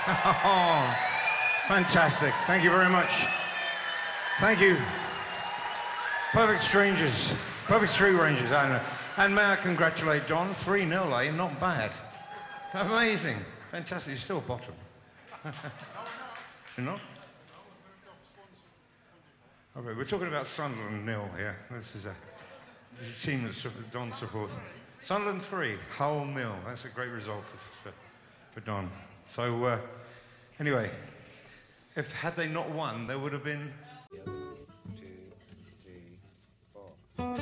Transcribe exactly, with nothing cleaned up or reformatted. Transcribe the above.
Oh, fantastic. Thank you very much. Thank you. Perfect Strangers. Perfect Street Rangers, I know. And may I congratulate Don, three nil, eh? Not bad. Amazing. Fantastic. You're still bottom. You're not? Okay, we're talking about Sunderland nil here. This is a, this is a team that Don supports. Sunderland three, Hull nil. That's a great result for, for, for Don. So, uh, anyway, if had they not won, there would have been